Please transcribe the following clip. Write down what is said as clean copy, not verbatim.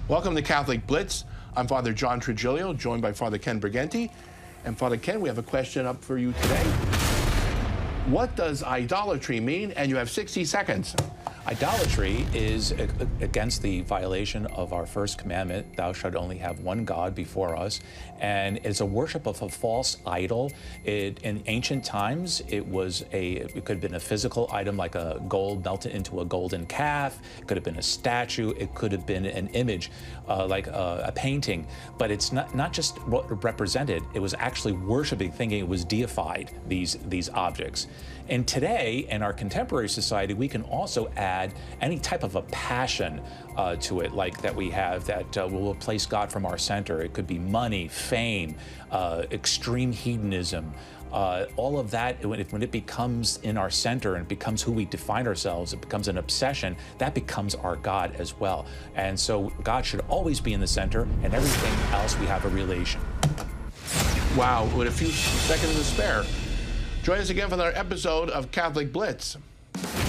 Welcome to Catholic Blitz. I'm Father John Trigilio, joined by Father Ken Briganti. And Father Ken, we have a question up for you today. What does idolatry mean? And you have 60 seconds. Idolatry is against the violation of our first commandment, thou shalt only have one God before us, and it's a worship of a false idol. In ancient times, it could have been a physical item like a gold melted into a golden calf, it could have been a statue, it could have been an image like a painting, but it's not just what it represented, it was actually worshiping, thinking it was deified, these objects. And today, in our contemporary society, we can also add any type of a passion to it, like that we have that will place God from our center. It could be money, fame, extreme hedonism. All of that, when it becomes in our center and it becomes who we define ourselves, it becomes an obsession, that becomes our God as well. And so God should always be in the center, and everything else we have a relation. Wow, with a few seconds to spare. Join us again for another episode of Catholic Blitz.